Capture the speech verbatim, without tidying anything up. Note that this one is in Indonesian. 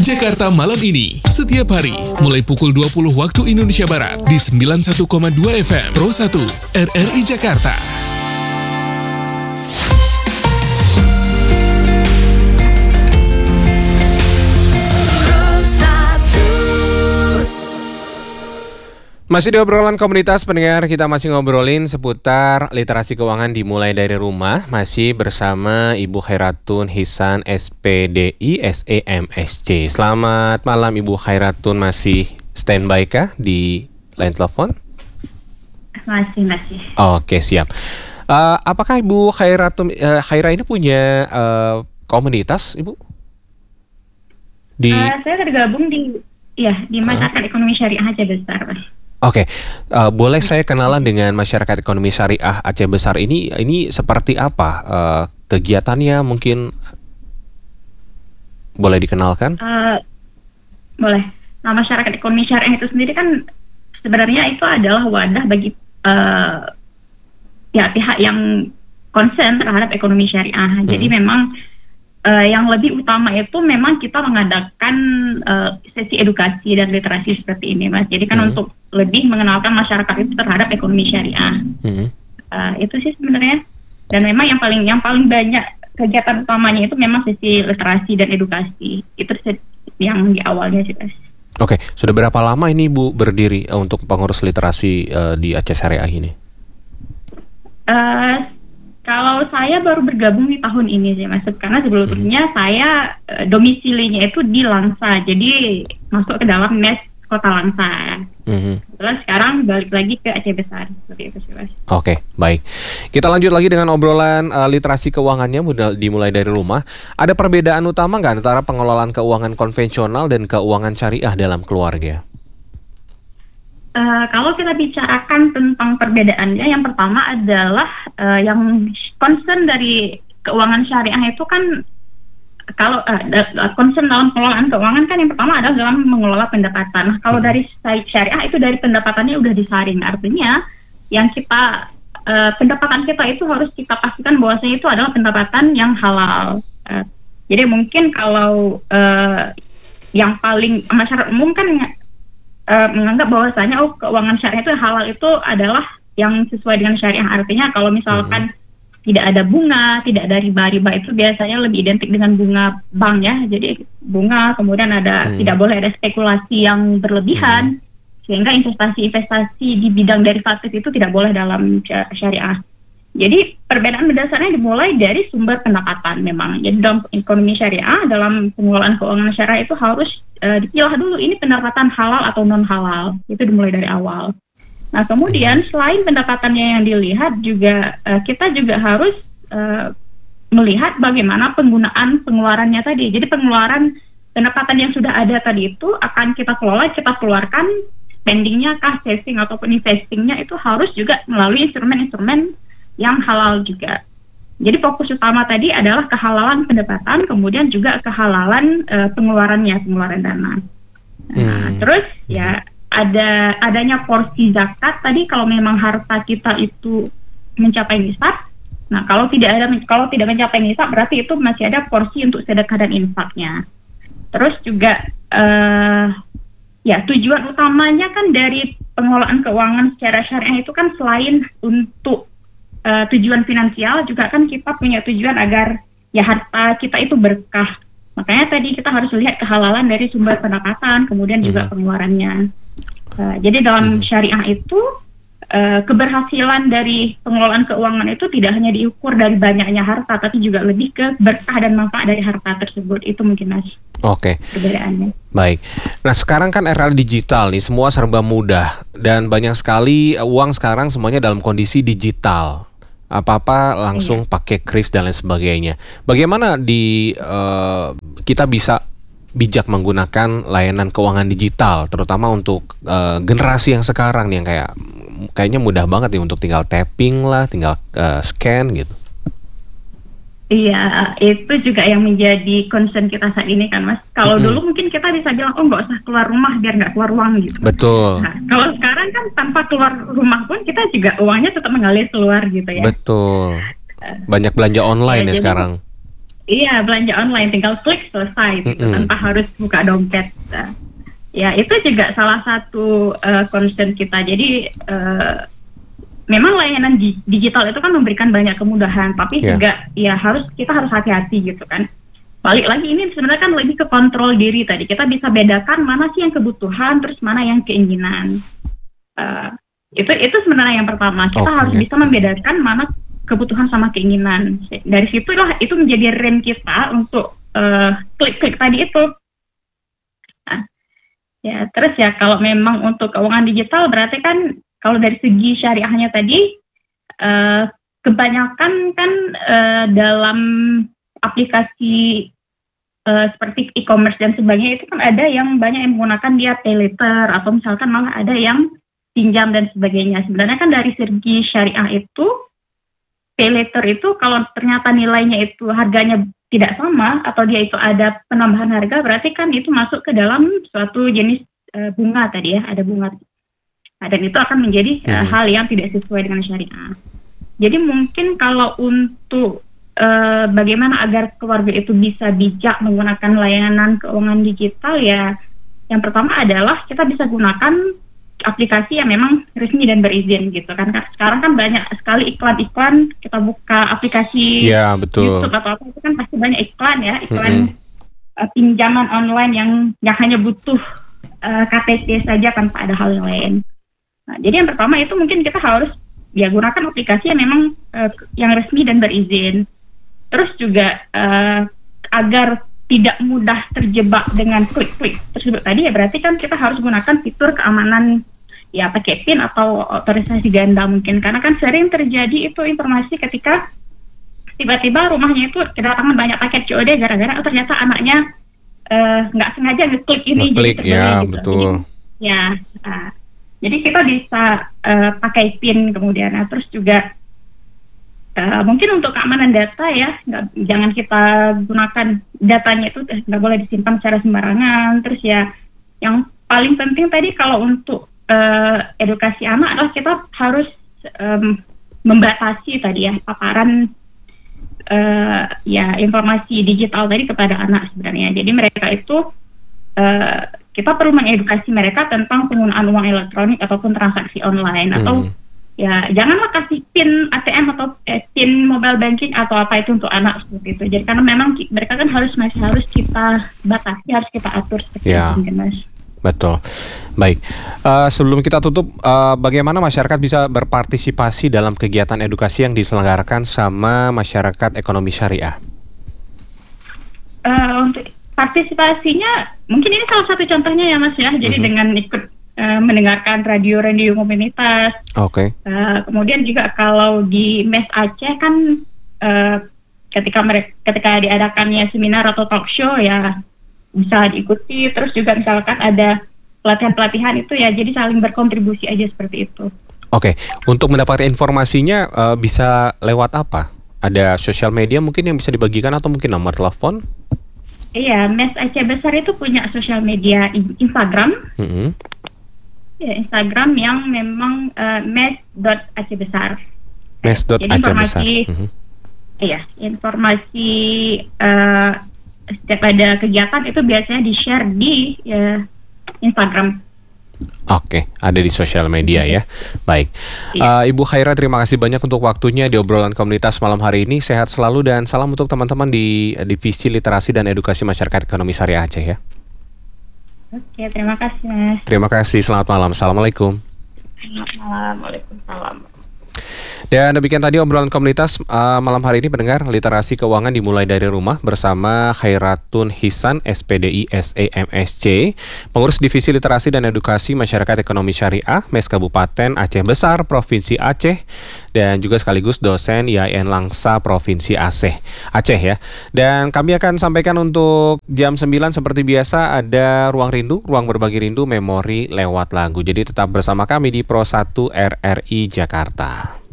Jakarta malam ini. Setiap hari, mulai pukul dua puluh waktu Indonesia Barat di sembilan puluh satu koma dua F M Pro satu R R I Jakarta. Masih di obrolan komunitas pendengar, kita masih ngobrolin seputar literasi keuangan dimulai dari rumah. Masih bersama Ibu Khairatun Hisan S P D I S E M S C. Selamat malam Ibu Khairatun, masih standby kah di line telepon? Masih, masih. Oke, siap. Uh, apakah Ibu Khairatun uh, Khaira ini punya uh, komunitas, Ibu? Di uh, Saya tergabung di ya di Masyarakat uh. Ekonomi Syariah Aceh Besar, Mas. Oke, okay. uh, boleh saya kenalan dengan Masyarakat Ekonomi Syariah Aceh Besar ini? Ini seperti apa uh, kegiatannya? Mungkin boleh dikenalkan? Uh, boleh. Nah, Masyarakat Ekonomi Syariah itu sendiri kan sebenarnya itu adalah wadah bagi uh, ya pihak yang concern terhadap ekonomi syariah. Hmm. Jadi memang Uh, yang lebih utama itu memang kita mengadakan uh, sesi edukasi dan literasi seperti ini, Mas. Jadi kan hmm. untuk lebih mengenalkan masyarakat itu terhadap ekonomi syariah. Hmm. Uh, itu sih sebenarnya. Dan memang yang paling yang paling banyak kegiatan utamanya itu memang sesi literasi dan edukasi. Itu yang di awalnya sih, Mas. Oke, sudah berapa lama ini Bu berdiri uh, untuk pengurus literasi uh, di Aceh Syariah ini? Uh, Kalau saya baru bergabung di tahun ini sih, Mas, karena sebelumnya hmm. saya uh, domisilinya itu di Langsa, jadi masuk ke dalam M E S Kota Langsa. Hmm. Terus sekarang balik lagi ke Aceh Besar, seperti itu sih, Mas. Oke, baik. Kita lanjut lagi dengan obrolan uh, literasi keuangannya dimulai dari rumah. Ada perbedaan utama nggak antara pengelolaan keuangan konvensional dan keuangan syariah dalam keluarga? Uh, kalau kita bicarakan tentang perbedaannya, yang pertama adalah uh, yang concern dari keuangan syariah itu kan kalau uh, concern dalam pengelolaan keuangan kan yang pertama adalah dalam mengelola pendapatan. Nah, kalau dari syariah itu dari pendapatannya udah disaring, artinya yang kita uh, pendapatan kita itu harus kita pastikan bahwasanya itu adalah pendapatan yang halal. Uh, jadi mungkin kalau uh, yang paling masyarakat umum kan Uh, menganggap bahwasanya oh keuangan syariah itu halal itu adalah yang sesuai dengan syariah, artinya kalau misalkan hmm. tidak ada bunga, tidak ada riba-riba itu biasanya lebih identik dengan bunga bank ya, jadi bunga kemudian ada hmm. tidak boleh ada spekulasi yang berlebihan hmm. sehingga investasi-investasi di bidang derivatif itu tidak boleh dalam syariah. Jadi perbedaan mendasarnya dimulai dari sumber pendapatan memang. Jadi dalam ekonomi syariah, dalam pengelolaan keuangan syariah itu harus uh, dipilah dulu ini pendapatan halal atau non halal. Itu dimulai dari awal. Nah kemudian selain pendapatannya yang dilihat juga uh, kita juga harus uh, melihat bagaimana penggunaan pengeluarannya tadi. Jadi pengeluaran pendapatan yang sudah ada tadi itu akan kita kelola, kita keluarkan spendingnya kah, saving ataupun investingnya itu harus juga melalui instrumen-instrumen yang halal juga. Jadi fokus utama tadi adalah kehalalan pendapatan, kemudian juga kehalalan uh, pengeluarannya, pengeluaran dana. Nah, hmm. Terus ya ada adanya porsi zakat tadi kalau memang harta kita itu mencapai nisab. Nah kalau tidak ada kalau tidak mencapai nisab berarti itu masih ada porsi untuk sedekah dan infaknya. Terus juga uh, ya tujuan utamanya kan dari pengelolaan keuangan secara syariah itu kan selain untuk Uh, tujuan finansial juga kan kita punya tujuan agar ya harta kita itu berkah. Makanya tadi kita harus lihat kehalalan dari sumber pendapatan, kemudian juga mm-hmm. pengeluarannya. Uh, jadi dalam mm-hmm. syariah itu uh, keberhasilan dari pengelolaan keuangan itu tidak hanya diukur dari banyaknya harta, tapi juga lebih ke berkah dan manfaat dari harta tersebut. Itu mungkin Mas. Oke. Perbedaannya. Baik. Nah sekarang kan era digital nih, semua serba mudah dan banyak sekali uang sekarang semuanya dalam kondisi digital. Apa-apa langsung iya. pakai kris dan lain sebagainya. Bagaimana di uh, kita bisa bijak menggunakan layanan keuangan digital, terutama untuk uh, generasi yang sekarang nih yang kayak kayaknya mudah banget nih untuk tinggal tapping lah, tinggal uh, scan gitu. Iya, itu juga yang menjadi concern kita saat ini kan, Mas. Kalau mm-hmm. dulu mungkin kita bisa bilang, oh nggak usah keluar rumah biar nggak keluar uang gitu. Betul. Nah, kalau sekarang kan tanpa keluar rumah pun kita juga uangnya tetap mengalir keluar gitu ya. Betul. Banyak belanja online ya, ya jadi, sekarang. Iya, belanja online tinggal klik selesai gitu, Mm-mm. tanpa harus buka dompet. Nah, ya itu juga salah satu uh, concern kita. Jadi uh, memang layanan di- digital itu kan memberikan banyak kemudahan, tapi Yeah. juga ya harus kita harus hati-hati gitu kan. Balik lagi ini sebenarnya kan lebih ke kontrol diri tadi. Kita bisa bedakan mana sih yang kebutuhan, terus mana yang keinginan. Uh, itu itu sebenarnya yang pertama. Kita Oke. harus bisa membedakan mana kebutuhan sama keinginan. Dari situlah itu menjadi rem kita untuk uh, klik-klik tadi itu. Nah, ya terus ya kalau memang untuk keuangan digital berarti kan kalau dari segi syariahnya tadi uh, kebanyakan kan uh, dalam aplikasi uh, seperti e-commerce dan sebagainya itu kan ada yang banyak yang menggunakan dia pay later atau misalkan malah ada yang pinjam dan sebagainya. Sebenarnya kan dari segi syariah itu pay later itu kalau ternyata nilainya itu harganya tidak sama atau dia itu ada penambahan harga, berarti kan itu masuk ke dalam suatu jenis uh, bunga tadi ya, ada bunga. Nah, dan itu akan menjadi uh, Hmm. hal yang tidak sesuai dengan syariah. Jadi mungkin kalau untuk uh, bagaimana agar keluarga itu bisa bijak menggunakan layanan keuangan digital ya, yang pertama adalah kita bisa gunakan aplikasi yang memang resmi dan berizin gitu kan. Sekarang kan banyak sekali iklan-iklan, kita buka aplikasi Iya, betul. YouTube atau apa itu kan pasti banyak iklan ya, iklan Mm-mm. uh, pinjaman online yang yang hanya butuh uh, K T P saja tanpa ada hal yang lain. Nah, jadi yang pertama itu mungkin kita harus ya gunakan aplikasi yang memang uh, yang resmi dan berizin. Terus juga uh, agar tidak mudah terjebak dengan klik-klik tersebut tadi ya berarti kan kita harus gunakan fitur keamanan ya pakai PIN atau otorisasi ganda mungkin, karena kan sering terjadi itu informasi ketika tiba-tiba rumahnya itu kedatangan banyak paket C O D gara-gara oh, ternyata anaknya nggak uh, sengaja ngeklik ini Ngeklik, jadi ya, gitu. betul. Jadi, ya uh, jadi kita bisa uh, pakai PIN kemudian. Nah, terus juga Uh, mungkin untuk keamanan data ya, nggak, jangan kita gunakan datanya itu nggak boleh disimpan secara sembarangan. Terus ya, yang paling penting tadi kalau untuk uh, edukasi anak adalah kita harus um, membatasi tadi ya paparan uh, ya informasi digital tadi kepada anak sebenarnya. Jadi mereka itu uh, kita perlu mengedukasi mereka tentang penggunaan uang elektronik ataupun transaksi online Hmm. atau ya janganlah kasih PIN A T M atau eh, PIN mobile banking atau apa itu untuk anak seperti itu. Jadi karena memang ki- mereka kan harus masih harus kita batasi, harus kita atur seperti Ya. itu mungkin, Mas. Betul. Baik. Uh, sebelum kita tutup, uh, bagaimana masyarakat bisa berpartisipasi dalam kegiatan edukasi yang diselenggarakan sama masyarakat ekonomi syariah? Uh, untuk partisipasinya mungkin ini salah satu contohnya ya Mas ya. Jadi Mhm. dengan ikut uh, mendengarkan radio-radio komunitas. Oke. Uh, kemudian juga kalau di M E S Aceh kan uh, ketika mereka ketika diadakannya seminar atau talk show ya bisa diikuti. Terus juga misalkan ada pelatihan-pelatihan itu ya jadi saling berkontribusi aja seperti itu. Oke. Untuk mendapatkan informasinya uh, bisa lewat apa? Ada sosial media mungkin yang bisa dibagikan atau mungkin nomor telepon? Iya, M E S Aceh Besar itu punya sosial media in- Instagram. Mm-mm. Ya, Instagram yang memang uh, mes dot aceh besar. mes dot Jadi aceh besar. informasi, Mhm. iya, informasi uh, setiap ada kegiatan itu biasanya di-share di ya, Instagram. Oke, ada di sosial media ya. Baik. Iya. Uh, Ibu Khaira, terima kasih banyak untuk waktunya di obrolan komunitas malam hari ini. Sehat selalu dan salam untuk teman-teman di Divisi Literasi dan Edukasi Masyarakat Ekonomi Syariah Aceh ya. Oke, terima kasih Mas. Terima kasih, selamat malam. Assalamualaikum. Selamat malam, waalaikumsalam. Dan demikian tadi obrolan komunitas uh, malam hari ini pendengar literasi keuangan dimulai dari rumah bersama Khairatun Hisan S P D I S E M S C, pengurus Divisi Literasi dan Edukasi Masyarakat Ekonomi Syariah M E S Kabupaten Aceh Besar Provinsi Aceh dan juga sekaligus dosen I A I N Langsa Provinsi Aceh Aceh ya. Dan kami akan sampaikan untuk jam sembilan seperti biasa ada Ruang Rindu, Ruang Berbagi Rindu Memori lewat lagu. Jadi tetap bersama kami di Pro satu R R I Jakarta.